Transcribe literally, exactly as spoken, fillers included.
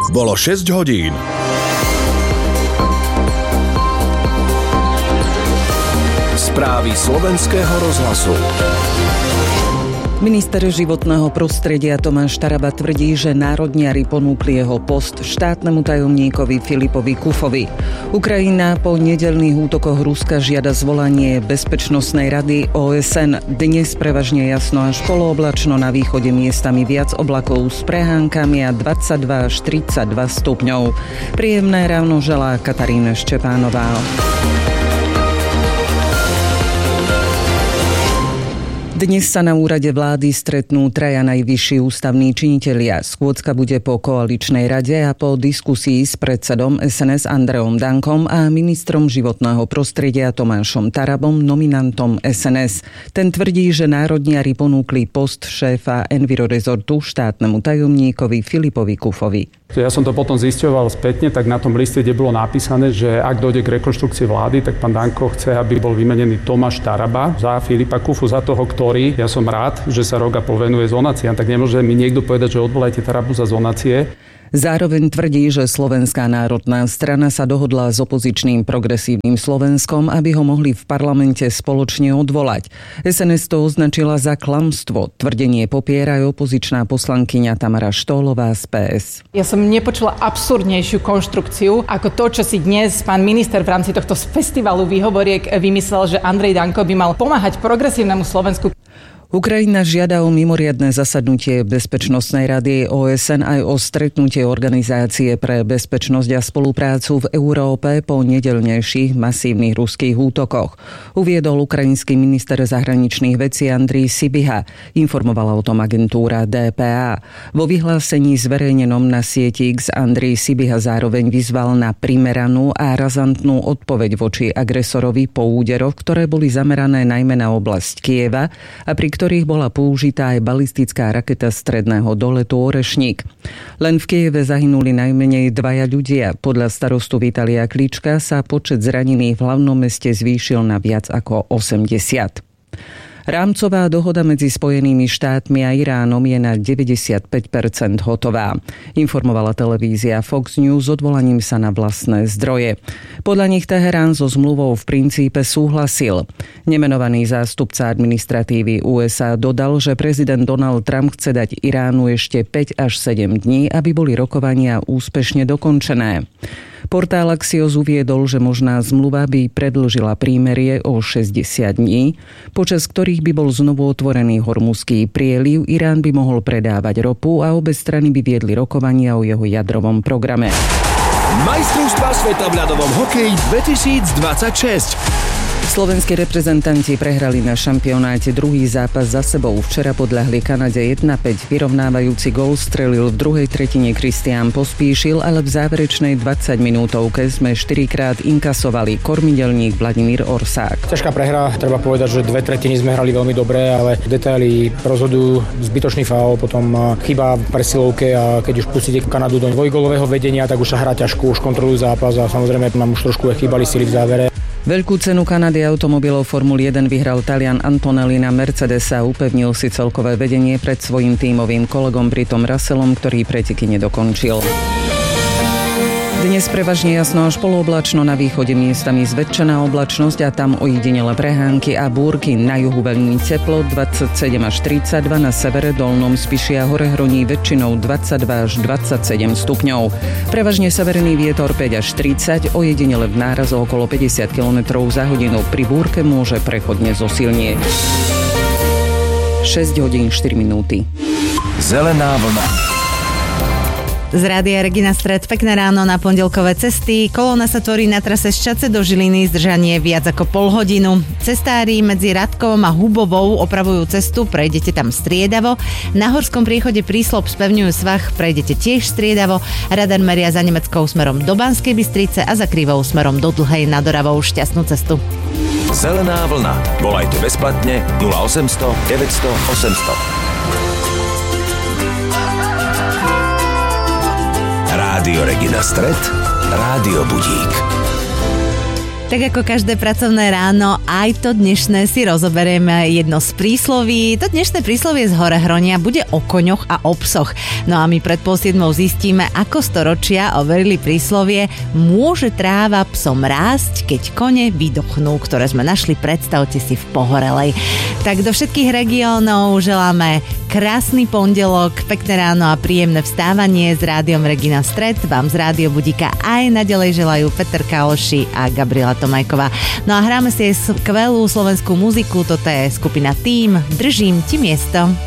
Bolo šesť hodín. Správy slovenského rozhlasu. Minister životného prostredia Tomáš Taraba tvrdí, že národniari ponúkli jeho post štátnemu tajomníkovi Filipovi Kufovi. Ukrajina po nedeľných útokoch Ruska žiada zvolanie Bezpečnostnej rady ó es en. Dnes prevažne jasno až polooblačno, na východe miestami viac oblakov s prehánkami a dvadsaťdva až tridsaťdva stupňov. Príjemné ráno želá Katarína Štepánová. Dnes sa na úrade vlády stretnú traja najvyšší ústavní činitelia. Schôdzka bude po koaličnej rade a po diskusii s predsedom es en es Andreom Dankom a ministrom životného prostredia Tomášom Tarabom, nominantom es en es. Ten tvrdí, že národniari ponúkli post šéfa Envirorezortu štátnemu tajomníkovi Filipovi Kufovi. Ja som to potom zisťoval spätne, tak na tom liste, kde bolo napísané, že ak dojde k rekonštrukcii vlády, tak pán Danko chce, aby bol vymenený Tomáš Taraba za Filipa Kufu, za toho, ktorý, ja som rád, že sa rok a pol venuje zonáciám, tak nemôže mi niekto povedať, že odvolajte Tarabu za zonácie. Zároveň tvrdí, že Slovenská národná strana sa dohodla s opozičným Progresívnym Slovenskom, aby ho mohli v parlamente spoločne odvolať. es en es to označila za klamstvo. Tvrdenie popiera aj opozičná poslankyňa Tamara Štólová z pé es. Ja som nepočula absurdnejšiu konštrukciu ako to, čo si dnes pán minister v rámci tohto festivalu výhovoriek vymyslel, že Andrej Danko by mal pomáhať Progresívnemu Slovensku. Ukrajina žiada o mimoriadne zasadnutie Bezpečnostnej rady ó es en aj o stretnutie Organizácie pre bezpečnosť a spoluprácu v Európe po nedeľnejších masívnych ruských útokoch. Uviedol ukrajinský minister zahraničných vecí Andrej Sybiha. Informovala o tom agentúra dé pé á. Vo vyhlásení zverejnenom na sieti X Andrej Sybiha zároveň vyzval na primeranú a razantnú odpoveď voči agresorovi po úderoch, ktoré boli zamerané najmä na oblasť Kieva a pri ktorých bola použitá aj balistická raketa stredného doletu Orešník. Len v Kieve zahynuli najmenej dvaja ľudia. Podľa starostu Vitalia Klička sa počet zranených v hlavnom meste zvýšil na viac ako osemdesiat. Rámcová dohoda medzi Spojenými štátmi a Iránom je na deväťdesiatpäť percent hotová. Informovala televízia Fox News odvolaním sa na vlastné zdroje. Podľa nich Teherán so zmluvou v princípe súhlasil. Nemenovaný zástupca administratívy ú es á dodal, že prezident Donald Trump chce dať Iránu ešte päť až sedem dní, aby boli rokovania úspešne dokončené. Portál Axios uviedol, že možná zmluva by predĺžila prímerie o šesťdesiat dní, počas ktorých by bol znovu otvorený Hormuzský prieliv, Irán by mohol predávať ropu a obe strany by viedli rokovania o jeho jadrovom programe. Majstrovstvá sveta v ľadovom hokeji dvetisícdvadsaťšesť. Slovenskí reprezentanti prehrali na šampionáte druhý zápas za sebou. Včera podľahli Kanade jedna päť. Vyrovnávajúci gól strelil v druhej tretine Kristián Pospíšil, ale v záverečnej dvadsaťminútovke sme štyrikrát inkasovali. Kormidelník Vladimír Orsák. Ťažká prehra, treba povedať, že dve tretiny sme hrali veľmi dobre, ale detaily rozhodujú. Zbytočný faul, potom chyba v presilovke a keď už pustíte Kanadu do dvojgólového vedenia, tak už sa hrá ťažko, už kontrolujú zápas a samozrejme nám už trošku chýbali sily v závere. Veľkú cenu Kanady automobilov Formuly jeden vyhral Talian Antonelli na Mercedes a upevnil si celkové vedenie pred svojím tímovým kolegom Britom Russellom, ktorý preteky nedokončil. Dnes prevažne jasno až polooblačno, na východe miestami zväčšená oblačnosť a tam ojedinele prehánky a búrky. Na juhu veľmi teplo dvadsaťsedem až tridsaťdva, na severe Dolnom Spiši a Horehroní väčšinou dvadsaťdva až dvadsaťsedem stupňov. Prevažne severný vietor päť až tridsať, ojedinele v nárazoch okolo päťdesiat kilometrov za hodinu. Pri búrke môže prechodne zosilnieť. šesť hodín štyri minúty. Zelená vlna. Z Rádia Regina Stred, pekné ráno na pondelkové cesty. Kolóna sa tvorí na trase z Čadce do Žiliny, zdržanie viac ako pol hodinu. Cestári medzi Radkovom a Hubovou opravujú cestu, prejdete tam striedavo. Na horskom priechode Príslop spevňujú svah, prejdete tiež striedavo. Radar meria za Nemeckou smerom do Banskej Bystrice a za Krivou smerom do Dlhej nad Oravou. Šťastnú cestu. Zelená vlna. Volajte bezplatne nula osemsto deväťsto osemsto. Rádio Regina Stred, Rádio Budík. Tak ako každé pracovné ráno, aj to dnešné si rozoberieme jedno z prísloví. To dnešné príslovie z Horehronia bude o koňoch a o psoch. No a my pred pol siedmou zistíme, ako storočia overili príslovie môže tráva psom rásť, keď kone vydochnú, ktoré sme našli, predstavte si, v Pohorelej. Tak do všetkých regiónov želáme krásny pondelok, pekné ráno a príjemné vstávanie s Rádiom Regina Stret. Vám z Rádio Budíka aj naďalej želajú Peter Kaloši a Gabriela Tomajková. No a hráme si skvelú slovenskú muziku, toto je skupina Tým, Držím ti miesto.